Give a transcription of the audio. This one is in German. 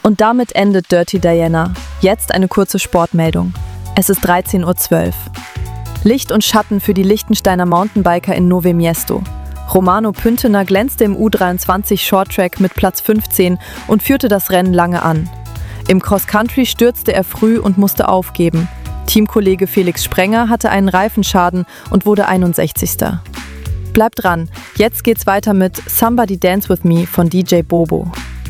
Und damit endet Dirty Diana. Jetzt eine kurze Sportmeldung. Es ist 13:12 Uhr. Licht und Schatten für die Liechtensteiner Mountainbiker in Nove Miesto. Romano Püntener glänzte im U23 Shorttrack mit Platz 15 und führte das Rennen lange an. Im Cross-Country stürzte er früh und musste aufgeben. Teamkollege Felix Sprenger hatte einen Reifenschaden und wurde 61. Bleibt dran, jetzt geht's weiter mit Somebody Dance With Me von DJ Bobo.